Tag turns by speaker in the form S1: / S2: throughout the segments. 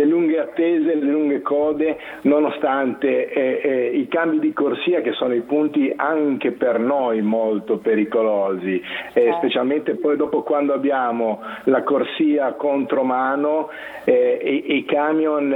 S1: le lunghe attese, le lunghe code, nonostante i cambi di corsia, che sono i punti anche per noi molto pericolosi, specialmente poi dopo quando abbiamo la corsia contromano, i camion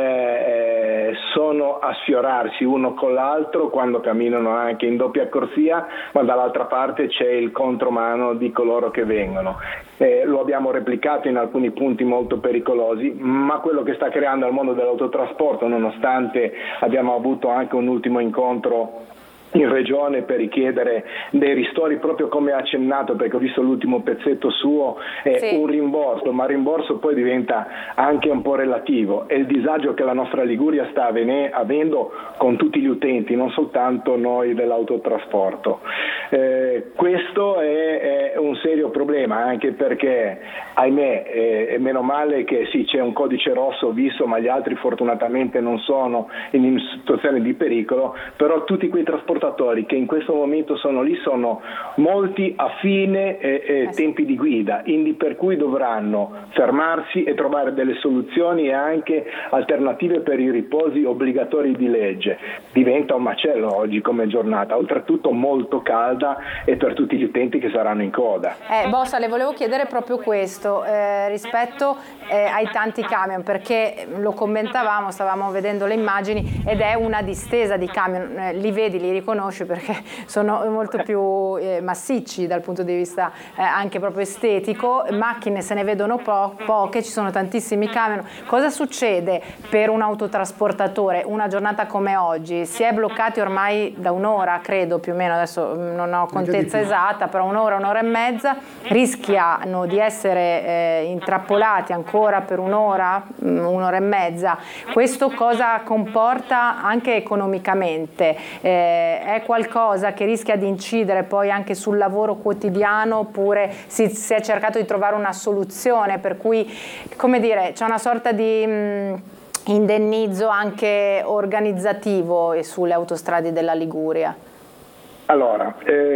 S1: sono a sfiorarsi uno con l'altro quando camminano anche in doppia corsia, ma dall'altra parte c'è il contromano di coloro che vengono. Lo abbiamo replicato in alcuni punti molto pericolosi, ma quello che sta creando al mondo dell'autotrasporto, nonostante abbiamo avuto anche un ultimo incontro in regione per richiedere dei ristori, proprio come ha accennato, perché ho visto l'ultimo pezzetto suo, un rimborso, ma il rimborso poi diventa anche un po' relativo. È il disagio che la nostra Liguria sta avendo con tutti gli utenti, non soltanto noi dell'autotrasporto. Questo è un serio problema, anche perché, ahimè, meno male che sì, c'è un codice rosso visto, ma gli altri fortunatamente non sono in situazione di pericolo, però tutti quei trasportatori che in questo momento sono lì sono molti a fine tempi di guida, quindi per cui dovranno fermarsi e trovare delle soluzioni e anche alternative per i riposi obbligatori di legge. Diventa un macello oggi come giornata, oltretutto molto calda, e per tutti gli utenti che saranno in coda.
S2: Bossa, le volevo chiedere proprio questo rispetto ai tanti camion, perché lo commentavamo, stavamo vedendo le immagini ed è una distesa di camion, li vedi, li riconosci perché sono molto più massicci dal punto di vista anche proprio estetico, macchine se ne vedono poche, ci sono tantissimi camion. Cosa succede per un autotrasportatore una giornata come oggi? Si è bloccati ormai da un'ora, credo più o meno, adesso non ho contezza esatta, però un'ora e mezza, rischiano di essere intrappolati ancora per un'ora e mezza. Questo cosa comporta anche economicamente? È qualcosa che rischia di incidere poi anche sul lavoro quotidiano, oppure si è cercato di trovare una soluzione per cui, come dire, c'è una sorta di indennizzo anche organizzativo sulle autostrade della Liguria?
S1: Allora,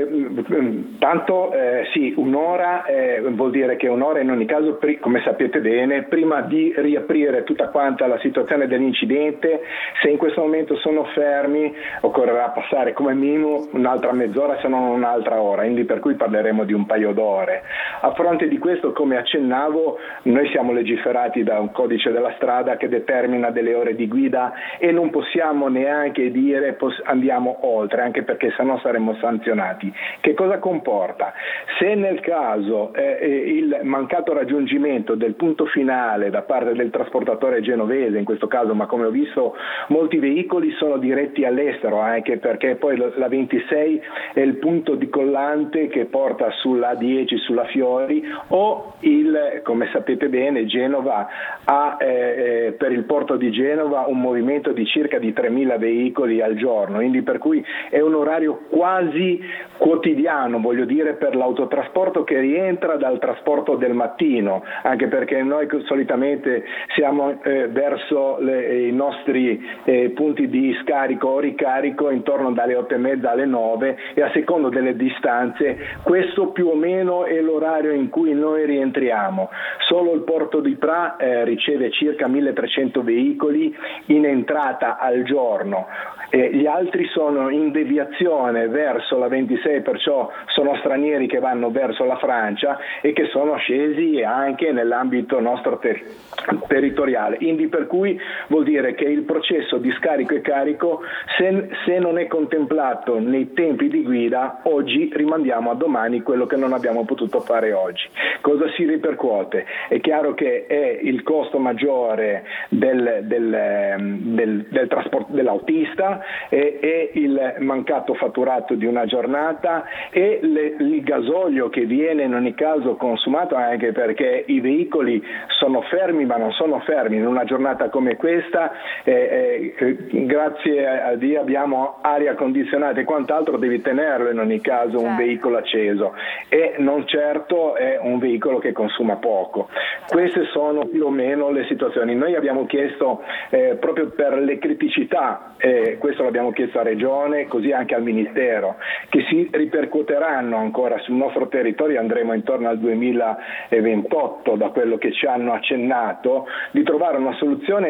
S1: tanto sì, un'ora vuol dire che un'ora in ogni caso, come sapete bene, prima di riaprire tutta quanta la situazione dell'incidente, se in questo momento sono fermi occorrerà passare come minimo un'altra mezz'ora, se non un'altra ora, quindi per cui parleremo di un paio d'ore. A fronte di questo, come accennavo, noi siamo legiferati da un codice della strada che determina delle ore di guida e non possiamo neanche dire andiamo oltre, anche perché sennò saremo sanzionati. Che cosa comporta? Se nel caso il mancato raggiungimento del punto finale da parte del trasportatore genovese, in questo caso, ma come ho visto molti veicoli sono diretti all'estero, anche perché poi la 26 è il punto di collante che porta sulla 10, sulla Fiori, o come sapete bene, Genova ha per il porto di Genova un movimento di circa di 3.000 veicoli al giorno, quindi per cui è un orario quasi quotidiano, voglio dire, per l'autotrasporto che rientra dal trasporto del mattino, anche perché noi solitamente siamo verso i nostri punti di scarico o ricarico intorno dalle 8:30 alle 9, e a secondo delle distanze questo più o meno è l'orario in cui noi rientriamo. Solo il porto di Pra riceve circa 1.300 veicoli in entrata al giorno. Gli altri sono in deviazione verso la 26, perciò sono stranieri che vanno verso la Francia e che sono scesi anche nell'ambito nostro territoriale. Quindi per cui vuol dire che il processo di scarico e carico, se non è contemplato nei tempi di guida, oggi rimandiamo a domani quello che non abbiamo potuto fare oggi. Cosa si ripercuote? È chiaro che è il costo maggiore del trasporto dell'autista, e il mancato fatturato di una giornata, e il gasolio che viene in ogni caso consumato, anche perché i veicoli sono fermi, ma non sono fermi in una giornata come questa. Grazie a Dio abbiamo aria condizionata e quant'altro, devi tenerlo in ogni caso un veicolo acceso, e non certo è un veicolo che consuma poco. Queste sono più o meno le situazioni. Noi abbiamo chiesto proprio per le criticità, questo l'abbiamo chiesto a Regione, così anche al Ministero, che si ripercuoteranno ancora sul nostro territorio, andremo intorno al 2028 da quello che ci hanno accennato, di trovare una soluzione